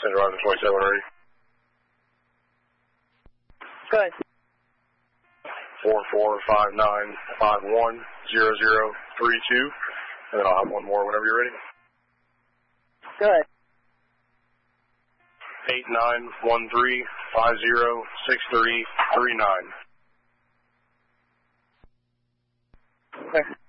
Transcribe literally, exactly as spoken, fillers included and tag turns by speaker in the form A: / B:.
A: Send arrival twenty-seven ready.
B: Good.
A: Four four five nine five one zero zero three two, and then I'll have one more whenever you're ready.
B: Good.
A: Eight nine one three five zero six three three nine.
B: Okay.